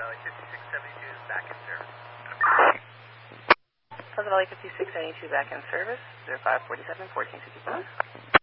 Valley 5672 is back in service. Pleasant Valley 5672 back in service, 0547, 1465.